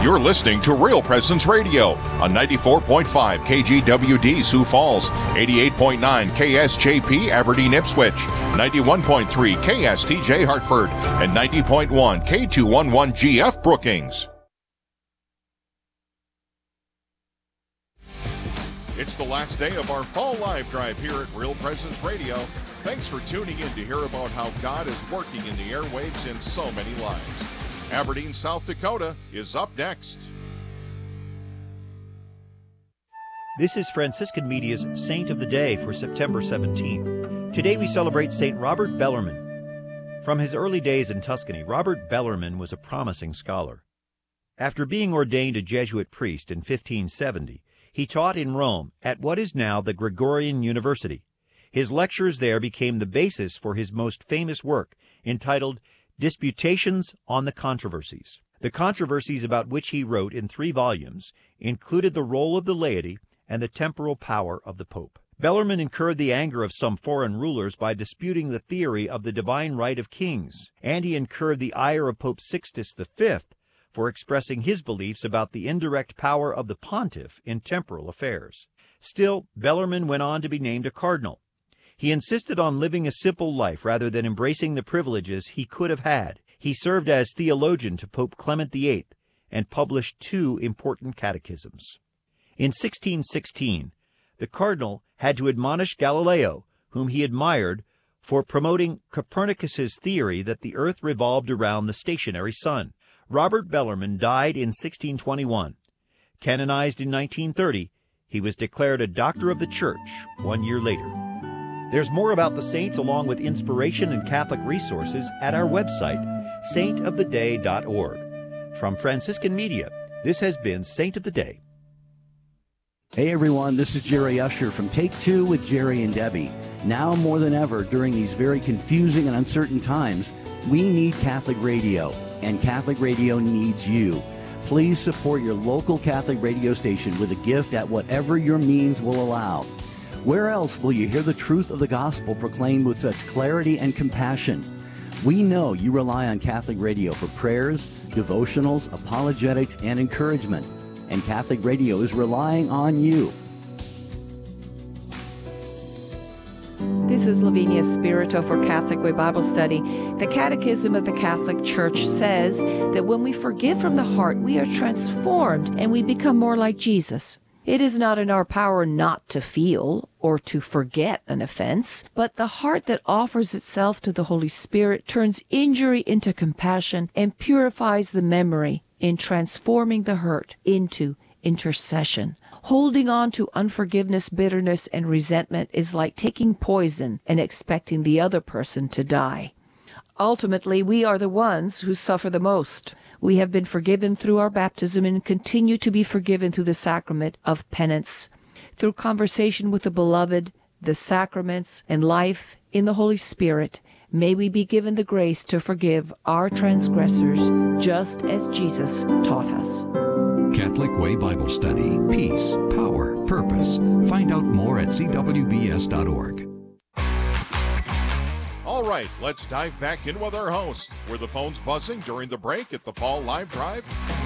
You're listening to Real Presence Radio on 94.5 KGWD Sioux Falls, 88.9 KSJP Aberdeen Ipswich, 91.3 KSTJ Hartford, and 90.1 K211 GF Brookings. It's the last day of our fall live drive here at Real Presence Radio. Thanks for tuning in to hear about how God is working in the airwaves in so many lives. Aberdeen, South Dakota is up next. This is Franciscan Media's Saint of the Day for September 17th. Today we celebrate St. Robert Bellarmine. From his early days in Tuscany, Robert Bellarmine was a promising scholar. After being ordained a Jesuit priest in 1570, he taught in Rome at what is now the Gregorian University. His lectures there became the basis for his most famous work, entitled Disputations on the Controversies. The controversies about which he wrote in 3 volumes included the role of the laity and the temporal power of the Pope. Bellarmine incurred the anger of some foreign rulers by disputing the theory of the divine right of kings, and he incurred the ire of Pope Sixtus V for expressing his beliefs about the indirect power of the pontiff in temporal affairs. Still, Bellarmine went on to be named a cardinal. He insisted on living a simple life rather than embracing the privileges he could have had. He served as theologian to Pope Clement VIII and published 2 important catechisms. In 1616, the cardinal had to admonish Galileo, whom he admired, for promoting Copernicus's theory that the earth revolved around the stationary sun. Robert Bellarmine died in 1621. Canonized in 1930, he was declared a Doctor of the Church 1 year later. There's more about the saints along with inspiration and Catholic resources at our website, saintoftheday.org. From Franciscan Media, this has been Saint of the Day. Hey everyone, this is Jerry Usher from Take Two with Jerry and Debbie. Now more than ever, during these very confusing and uncertain times, we need Catholic radio, and Catholic radio needs you. Please support your local Catholic radio station with a gift at whatever your means will allow. Where else will you hear the truth of the gospel proclaimed with such clarity and compassion? We know you rely on Catholic radio for prayers, devotionals, apologetics, and encouragement. And Catholic radio is relying on you. This is Lavinia Spirito for Catholic Way Bible Study. The Catechism of the Catholic Church says that when we forgive from the heart, we are transformed and we become more like Jesus. It is not in our power not to feel or to forget an offense, but the heart that offers itself to the Holy Spirit turns injury into compassion and purifies the memory in transforming the hurt into intercession. Holding on to unforgiveness, bitterness, and resentment is like taking poison and expecting the other person to die. Ultimately, we are the ones who suffer the most. We have been forgiven through our baptism and continue to be forgiven through the sacrament of penance. Through conversation with the beloved, the sacraments, and life in the Holy Spirit, may we be given the grace to forgive our transgressors, just as Jesus taught us. Catholic Way Bible Study. Peace, power, purpose. Find out more at cwbs.org. All right, let's dive back in with our host. Were the phones buzzing during the break at the Fall Live Drive?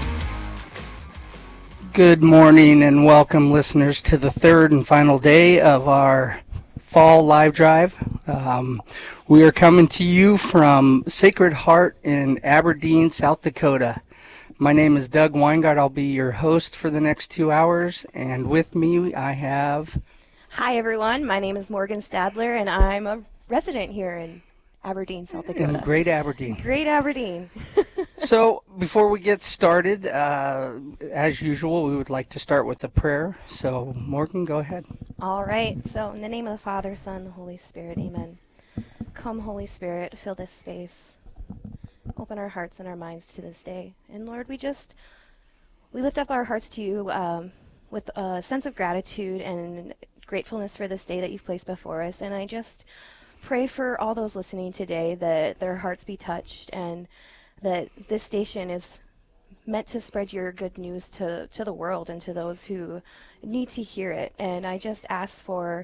Good morning and welcome, listeners, to the 3rd and final day of our Fall Live Drive. We are coming to you from Sacred Heart in Aberdeen, South Dakota. My name is Doug Weingart. I'll be your host for the next 2 hours, and with me I have... Hi, everyone. My name is Morgan Stadler, and I'm a resident here in Aberdeen, South Dakota. In Great Aberdeen. Great Aberdeen. So, before we get started, as usual, we would like to start with a prayer. So, Morgan, go ahead. All right. So, in the name of the Father, Son, the Holy Spirit, amen. Come, Holy Spirit, fill this space. Open our hearts and our minds to this day. And, Lord, we lift up our hearts to you with a sense of gratitude and gratefulness for this day that you've placed before us. And I just pray for all those listening today that their hearts be touched and that this station is meant to spread your good news to the world and to those who need to hear it. And I just ask for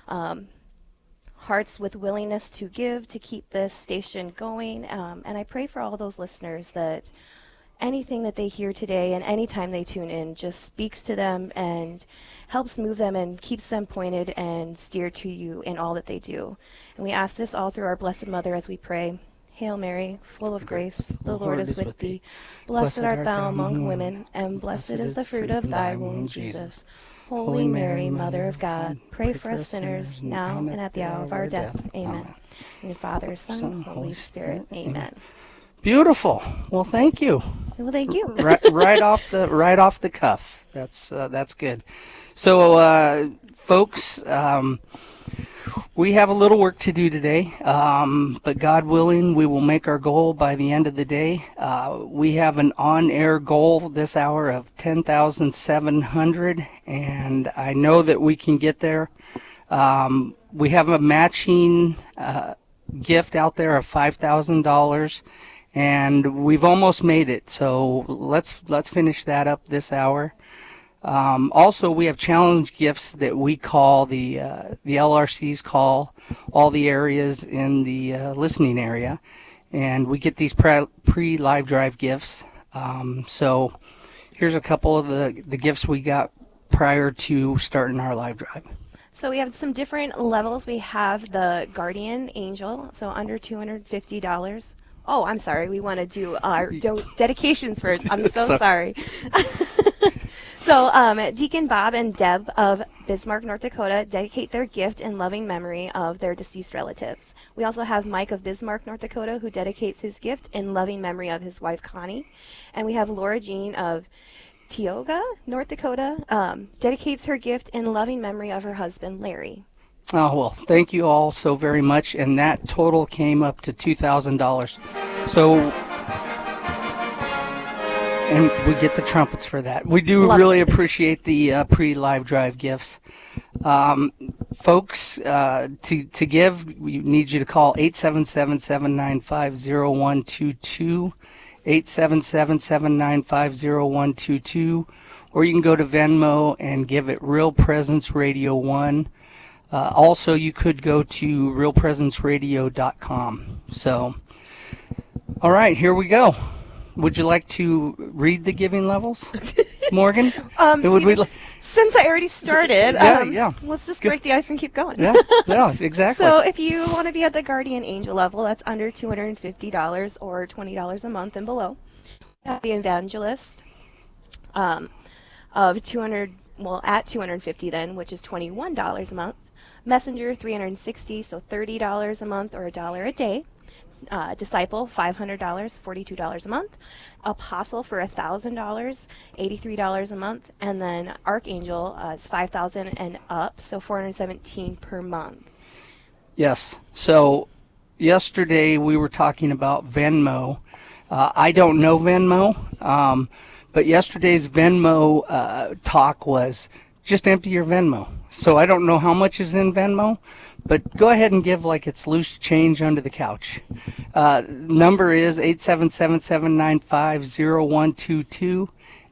hearts with willingness to give, to keep this station going. And I pray for all those listeners that anything that they hear today and anytime they tune in just speaks to them and helps move them and keeps them pointed and steered to you in all that they do. And we ask this all through our Blessed Mother as we pray. Hail Mary, full of grace, the Lord is with thee. Blessed art thou among women, and blessed is the fruit of thy womb, Jesus. Holy Mary, Mother of God, pray for us sinners, now and at the hour of our death. Amen. In the Father, Son, and Holy Spirit. Amen. Beautiful. Well, thank you. Well, thank you. right off the cuff. That's good. So, folks, we have a little work to do today, but God willing, we will make our goal by the end of the day. We have an on-air goal this hour of 10,700, and I know that we can get there. We have a matching gift out there of $5,000, and we've almost made it. So let's finish that up this hour. Also, we have challenge gifts that we call the LRCs call all the areas in the listening area, and we get these pre-live drive gifts. So here's a couple of the gifts we got prior to starting our live drive. So we have some different levels. We have the Guardian Angel, so under $250. Oh, I'm sorry. We want to do our dedications first. I'm so sorry. So Deacon Bob and Deb of Bismarck, North Dakota dedicate their gift in loving memory of their deceased relatives. We also have Mike of Bismarck, North Dakota, who dedicates his gift in loving memory of his wife, Connie. And we have Laura Jean of Tioga, North Dakota, dedicates her gift in loving memory of her husband, Larry. Oh, well, thank you all so very much. And that total came up to $2,000. So... and we get the trumpets for that. We do really appreciate the pre-live drive gifts. Folks, to give, we need you to call 877-795-0122, 877-795-0122, or you can go to Venmo and give it Real Presence Radio 1. Also, you could go to realpresenceradio.com. So, all right, here we go. Would you like to read the giving levels, Morgan? Since I already started, yeah. Let's just break the ice and keep going. Yeah, exactly. So if you want to be at the Guardian Angel level, that's under $250 or $20 a month and below. The Evangelist of $200, at $250 then, which is $21 a month. Messenger $360, so $30 a month or $1 a day. Disciple $500, $42 a month. Apostle for $1,000, $83 a month, and then Archangel is $5,000 and up, so $417 per month. Yes. So yesterday we were talking about Venmo. I don't know Venmo, but yesterday's Venmo talk was just empty your Venmo. So I don't know how much is in Venmo, but go ahead and give like it's loose change under the couch. Number is 877-795-0122,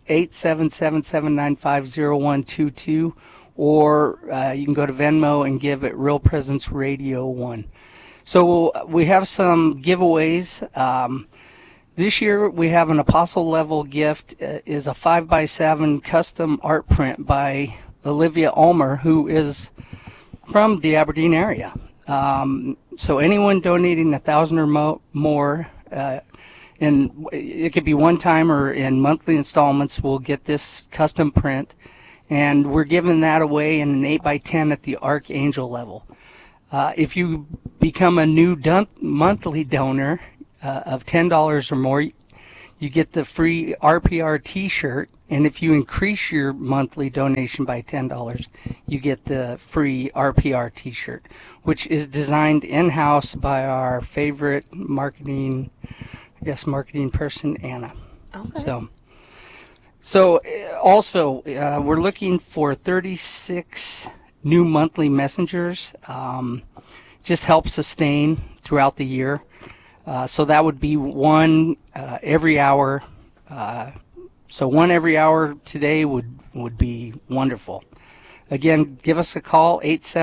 877-795-0122, or you can go to Venmo and give it Real Presence Radio 1. So we have some giveaways. This year we have an apostle level gift, is a 5x7 custom art print by Olivia Ulmer, who is from the Aberdeen area. So anyone donating $1,000 or more, and it could be one time or in monthly installments, will get this custom print, and we're giving that away in an 8x10 at the Archangel level. If you become a new monthly donor of $10 or more, you get the free RPR t-shirt, and if you increase your monthly donation by $10, you get the free RPR t-shirt, which is designed in-house by our favorite marketing person, Anna. Okay. So also, we're looking for 36 new monthly messengers. Just help sustain throughout the year. So that would be one every hour. So one every hour today would be wonderful. Again, give us a call,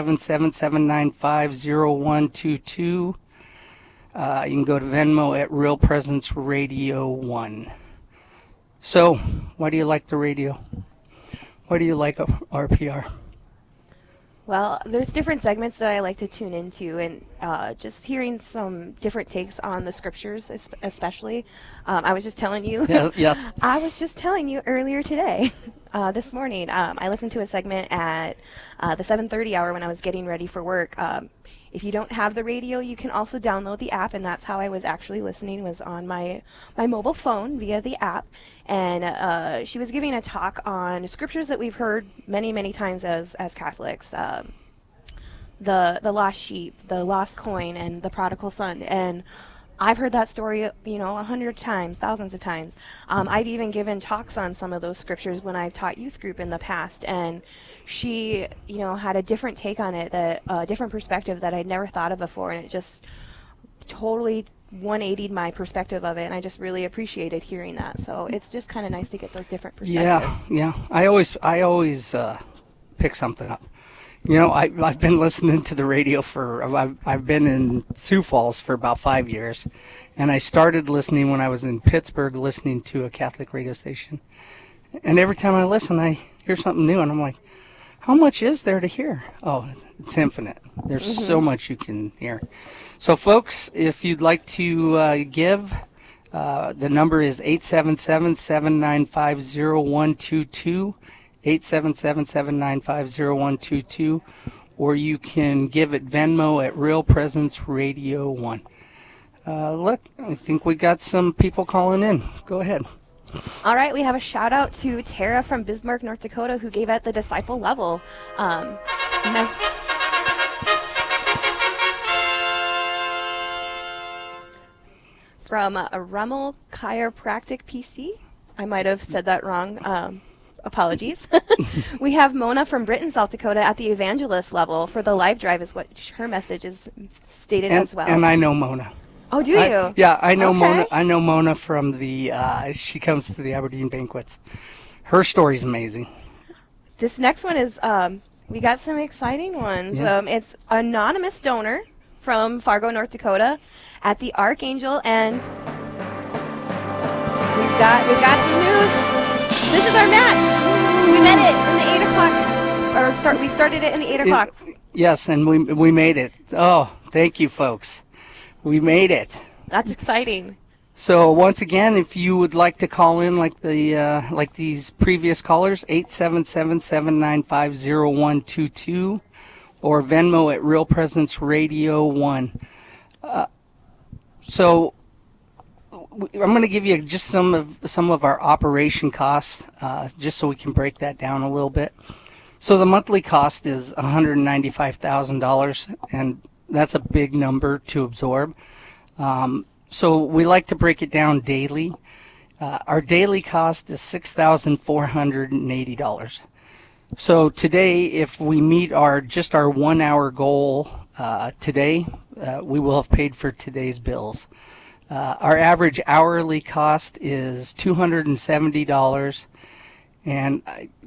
877-795-0122. You can go to Venmo at Real Presence Radio 1. So, why do you like the radio? Why do you like RPR? Well, there's different segments that I like to tune into, and just hearing some different takes on the scriptures, especially. I was just telling you. Yes. I was just telling you earlier today, this morning. I listened to a segment at the 7:30 hour when I was getting ready for work. If you don't have the radio, you can also download the app, and that's how I was actually listening, was on my mobile phone via the app. And she was giving a talk on scriptures that we've heard many, many times as Catholics. The lost sheep, the lost coin, and the prodigal son. And I've heard that story, 100 times, thousands of times. I've even given talks on some of those scriptures when I've taught youth group in the past. And she, had a different take on it, a different perspective that I'd never thought of before. And it just totally 180'd my perspective of it. And I just really appreciated hearing that. So it's just kind of nice to get those different perspectives. Yeah. I always pick something up. I've been listening to the radio I've been in Sioux Falls for about 5 years, and I started listening when I was in Pittsburgh, listening to a Catholic radio station. And every time I listen, I hear something new, and I'm like, how much is there to hear? Oh, it's infinite. There's so much you can hear. So, folks, if you'd like to give, the number is 877-795-0122. 877-795-0122, or you can give at Venmo at Real Presence Radio 1. Look, I think we got some people calling in. Go ahead. All right, we have a shout out to Tara from Bismarck, North Dakota, who gave at the disciple level. From a Rummel Chiropractic PC. I might have said that wrong. Apologies. We have Mona from Britain, South Dakota at the evangelist level for the live drive is what her message is stated as well. And I know Mona. Oh, do you? I know Okay. Mona. I know Mona from she comes to the Aberdeen banquets. Her story's amazing. This next one is, we got some exciting ones. Yeah. It's anonymous donor from Fargo, North Dakota at the Archangel, and we've got some news. This is our match. We met it in the 8 o'clock, we started it in the 8 o'clock. Yes, and we made it. Oh, thank you, folks. We made it. That's exciting. So once again, if you would like to call in like these previous callers, 877-795-0122, or Venmo at Real Presence Radio 1. So I'm going to give you just some of our operation costs, just so we can break that down a little bit. So the monthly cost is $195,000, and that's a big number to absorb. So we like to break it down daily. Our daily cost is $6,480. So today, if we meet our 1 hour goal today, we will have paid for today's bills. Our average hourly cost is $270, and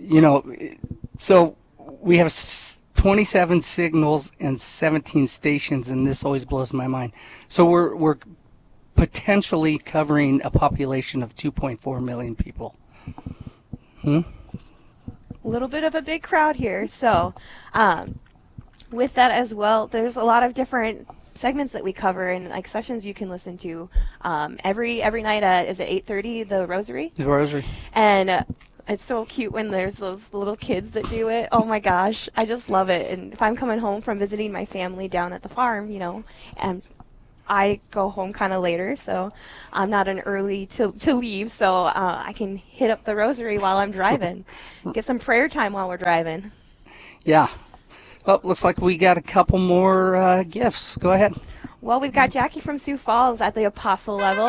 so we have 27 signals and 17 stations, and this always blows my mind. So we're potentially covering a population of 2.4 million people. A little bit of a big crowd here. So with that as well, there's a lot of different segments that we cover and like sessions you can listen to every night at, is it 8:30, the Rosary? The Rosary. And it's so cute when there's those little kids that do it. Oh my gosh, I just love it. And if I'm coming home from visiting my family down at the farm, and I go home kind of later, so I'm not an early to leave, so I can hit up the Rosary while I'm driving, get some prayer time while we're driving. Yeah. Well, looks like we got a couple more gifts. Go ahead. Well, we've got Jackie from Sioux Falls at the Apostle level.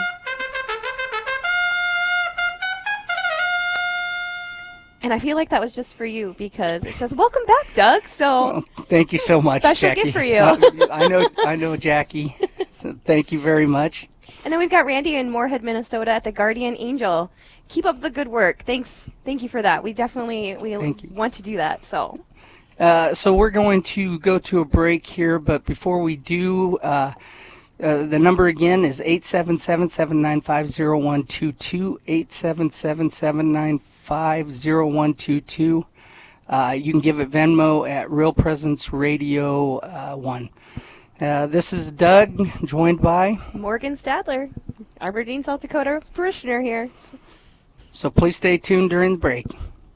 And I feel like that was just for you because it says, "Welcome back, Doug." So well, thank you so much, special Jackie. gift for you. I know Jackie. So thank you very much. And then we've got Randy in Moorhead, Minnesota at the Guardian Angel. Keep up the good work. Thank you for that. We definitely want to do that. So we're going to go to a break here, but before we do, The number again is 877-795-0122, 877-795-0122. You can give it Venmo at Real Presence Radio 1. This is Doug, joined by Morgan Stadler, Aberdeen, South Dakota parishioner here. So please stay tuned during the break.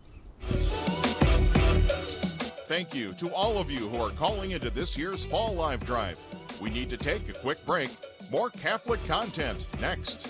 Thank you to all of you who are calling into this year's Fall Live Drive. We need to take a quick break. More Catholic content next.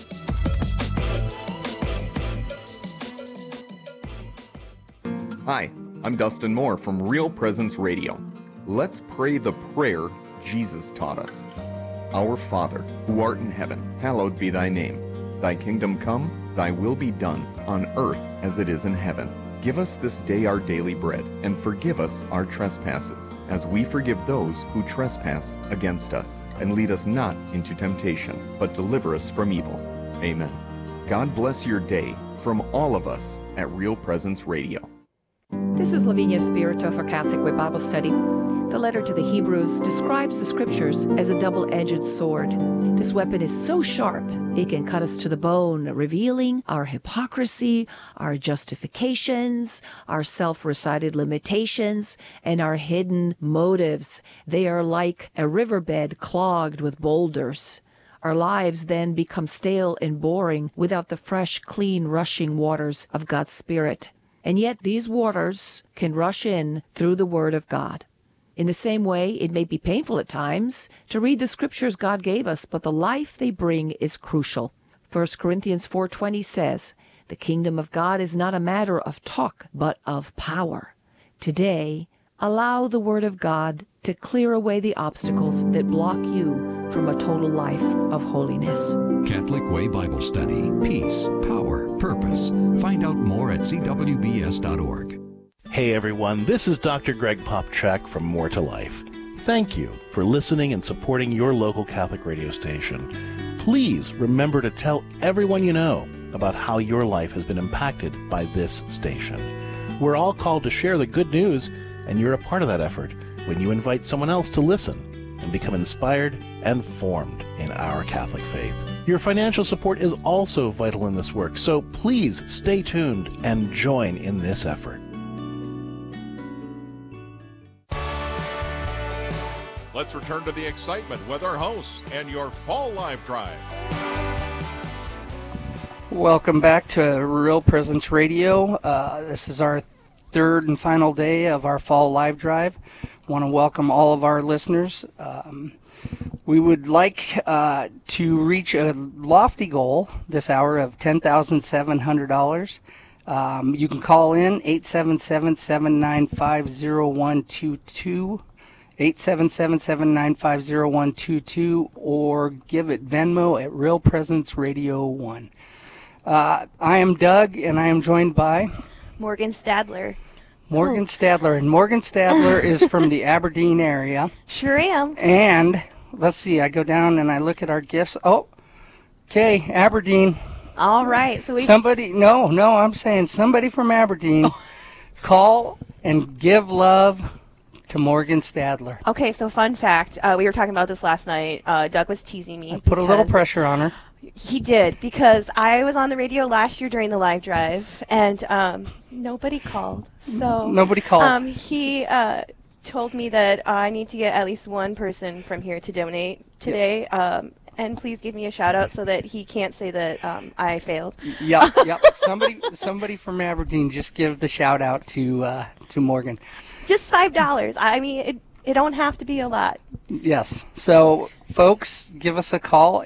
Hi, I'm Dustin Moore from Real Presence Radio. Let's pray the prayer Jesus taught us. Our Father, who art in heaven, hallowed be thy name. Thy kingdom come, thy will be done, on earth as it is in heaven. Give us this day our daily bread, and forgive us our trespasses, as we forgive those who trespass against us. And lead us not into temptation, but deliver us from evil. Amen. God bless your day from all of us at Real Presence Radio. This is Lavinia Spirito for Catholic Way Bible Study. The letter to the Hebrews describes the Scriptures as a double-edged sword. This weapon is so sharp, it can cut us to the bone, revealing our hypocrisy, our justifications, our self-recited limitations, and our hidden motives. They are like a riverbed clogged with boulders. Our lives then become stale and boring without the fresh, clean, rushing waters of God's Spirit. And yet these waters can rush in through the Word of God. In the same way, it may be painful at times to read the Scriptures God gave us, but the life they bring is crucial. 1 Corinthians 4:20 says, "The kingdom of God is not a matter of talk, but of power." Today, allow the Word of God to clear away the obstacles that block you from a total life of holiness. Catholic Way Bible Study. Peace, power, purpose. Find out more at cwbs.org. Hey everyone, this is Dr. Greg Popchak from More to Life. Thank you for listening and supporting your local Catholic radio station. Please remember to tell everyone you know about how your life has been impacted by this station. We're all called to share the good news, and you're a part of that effort when you invite someone else to listen and become inspired and formed in our Catholic faith. Your financial support is also vital in this work, so please stay tuned and join in this effort. Let's return to the excitement with our hosts and your Fall Live Drive. Welcome back to Real Presence Radio. This is our third and final day of our Fall Live Drive. I want to welcome all of our listeners. We would like to reach a lofty goal this hour of $10,700. You can call in 877-795-0122. 877-795-0122, or give it Venmo at Real Presence Radio 1. I am Doug, and I am joined by Morgan Stadler. Morgan Stadler, and Morgan Stadler is from the Aberdeen area. Sure am. And let's see, I go down and I look at our gifts. Oh, okay, Aberdeen. All right. So I'm saying somebody from Aberdeen call and give love to Morgan Stadler. Okay, so fun fact. We were talking about this last night. Doug was teasing me. I put a little pressure on her. He did, because I was on the radio last year during the live drive, and nobody called. So nobody called. He told me that I need to get at least one person from here to donate today. Yep. And please give me a shout out so that he can't say that I failed. Yep. Somebody from Aberdeen, just give the shout out to Morgan. Just $5. I mean, it don't have to be a lot. Yes. So, folks, give us a call,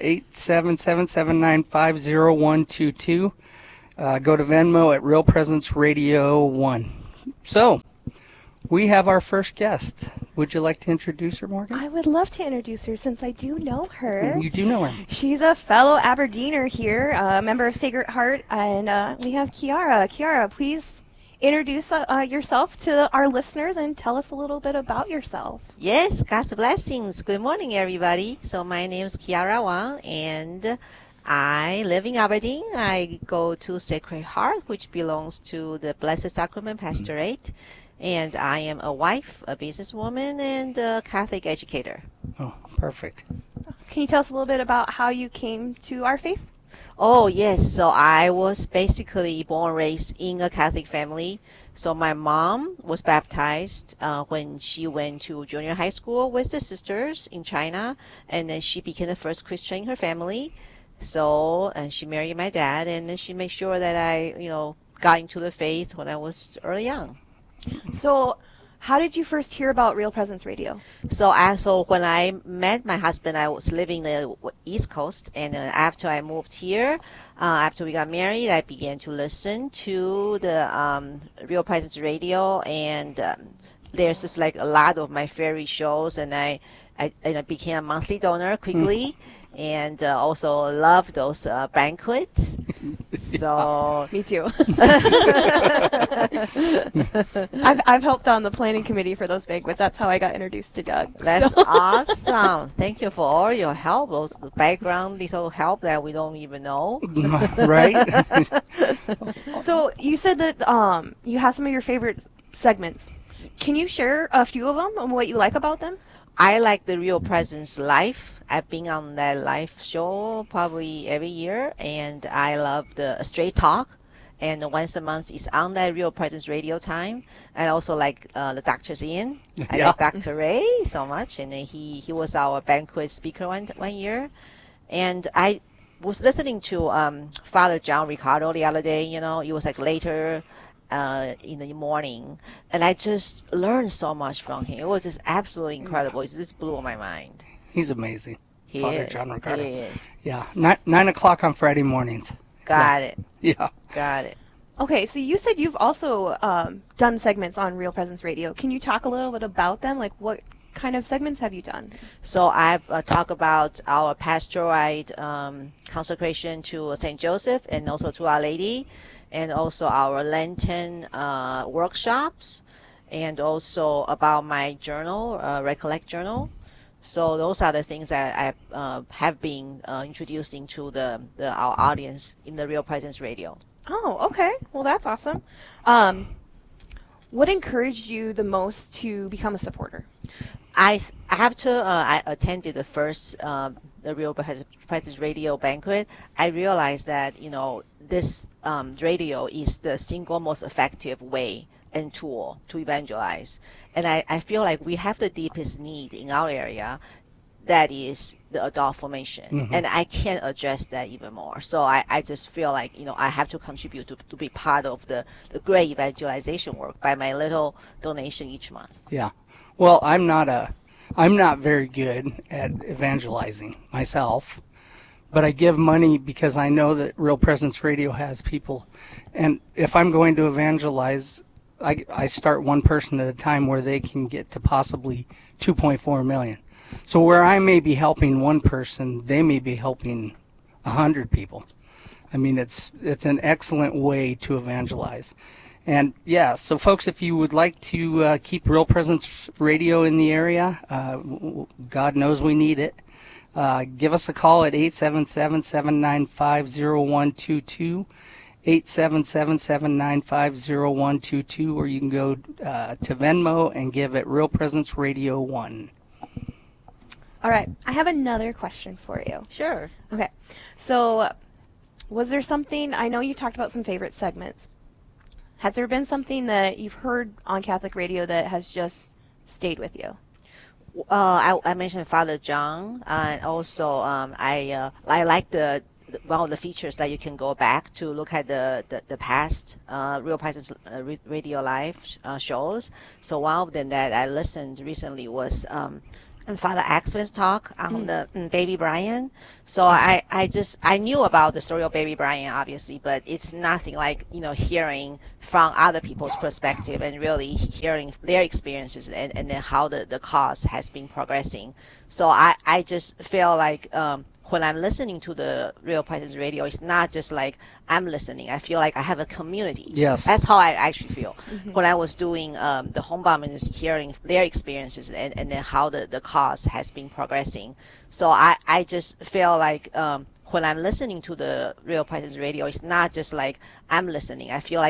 877-795-0122. Go to Venmo at Real Presence Radio 1. So, we have our first guest. Would you like to introduce her, Morgan? I would love to introduce her, since I do know her. You do know her. She's a fellow Aberdeener here, a member of Sacred Heart, and we have Kiara. Kiara, please introduce yourself to our listeners and tell us a little bit about yourself. Yes, God's blessings. Good morning, everybody. So my name is Kiara Wang, and I live in Aberdeen. I go to Sacred Heart, which belongs to the Blessed Sacrament Pastorate. And I am a wife, a businesswoman, and a Catholic educator. Oh, perfect. Can you tell us a little bit about how you came to our faith? Oh, yes. So I was basically born and raised in a Catholic family. So my mom was baptized when she went to junior high school with the sisters in China, and then she became the first Christian in her family. So, and she married my dad, and then she made sure that I, got into the faith when I was early young. So, how did you first hear about Real Presence Radio? So when I met my husband, I was living the East Coast, and after I moved here, after we got married, I began to listen to the Real Presence Radio, and there's just like a lot of my favorite shows, and I became a monthly donor quickly. And also love those banquets. So me too. I've helped on the planning committee for those banquets. That's how I got introduced to Doug. That's awesome. Thank you for all your help. Those background little help that we don't even know. Right. So you said that you have some of your favorite segments. Can you share a few of them and what you like about them? I like the Real Presence Live. I've been on that live show probably every year, and I love the Straight Talk. And once a month is on that Real Presence Radio time. I also like the Doctor's In. I like Dr. Ray so much, and then he was our banquet speaker one year. And I was listening to Father John Ricardo the other day. It was like later in the morning, and I just learned so much from him. It was just absolutely incredible. It just blew my mind. He's amazing. Father John Ricardo. He is. Yeah, 9 o'clock on Friday mornings. Got it. Yeah. Got it. Okay, so you said you've also done segments on Real Presence Radio. Can you talk a little bit about them? Like, what kind of segments have you done? So I've talked about our pastoralite consecration to St. Joseph and also to Our Lady, and also our Lenten workshops, and also about my journal, Recollect Journal. So those are the things that I have been introducing to our audience in the Real Presence Radio. Oh, okay. Well, that's awesome. What encouraged you the most to become a supporter? After I attended the first the Real Presence Radio banquet, I realized that this radio is the single most effective way and tool to evangelize, and I feel like we have the deepest need in our area, that is the adult formation, and I can't address that even more. So I just feel like I have to contribute to be part of the great evangelization work by my little donation each month. Yeah. Well, I'm not very good at evangelizing myself, but I give money because I know that Real Presence Radio has people, and if I'm going to evangelize, I start one person at a time where they can get to possibly 2.4 million. So where I may be helping one person, they may be helping 100 people. I mean, it's an excellent way to evangelize. And yeah, so folks, if you would like to keep Real Presence Radio in the area, God knows we need it. Give us a call at 877-795-0122, 877-795-0122, or you can go to Venmo and give it Real Presence Radio 1. All right. I have another question for you. Sure. Okay. So was there something, I know you talked about some favorite segments. Has there been something that you've heard on Catholic radio that has just stayed with you? I mentioned Father John, and also I like one of the features that you can go back to look at the past Real Presence Radio Live shows. So one of them that I listened recently was Father Axman's talk on the Baby Brian. So I knew about the story of Baby Brian, obviously, but it's nothing like hearing from other people's perspective and really hearing their experiences and then how the cause has been progressing. So I just feel like when I'm listening to the Real Presence Radio, it's not just like I'm listening. I feel like I have a community. Yes. That's how I actually feel. When I was doing the homebound ministry, hearing their experiences and then how the cause has been progressing. So I just feel like when I'm listening to the Real Presence Radio, it's not just like I'm listening. I feel like